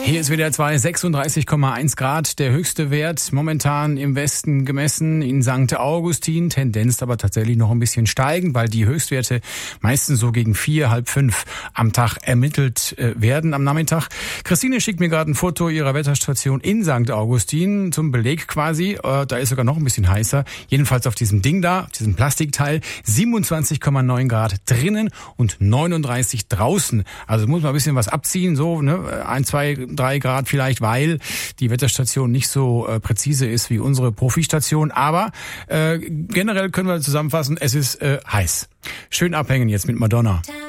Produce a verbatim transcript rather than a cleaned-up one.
Hier ist W D R zwei, sechsunddreißig Komma eins Grad, der höchste Wert momentan im Westen gemessen in Sankt Augustin, Tendenz aber tatsächlich noch ein bisschen steigend, weil die Höchstwerte meistens so gegen vier, halb fünf am Tag ermittelt äh, werden am Nachmittag. Christine schickt mir gerade ein Foto ihrer Wetterstation in Sankt Augustin zum Beleg quasi, äh, da ist sogar noch ein bisschen heißer, jedenfalls auf diesem Ding da, auf diesem Plastikteil, siebenundzwanzig Komma neun Grad drinnen und neununddreißig draußen, also muss man ein bisschen was abziehen, so ne, ein, zwei, drei Grad vielleicht, weil die Wetterstation nicht so äh, präzise ist wie unsere Profistation. Aber äh, generell können wir zusammenfassen, es ist äh, heiß. Schön abhängen jetzt mit Madonna.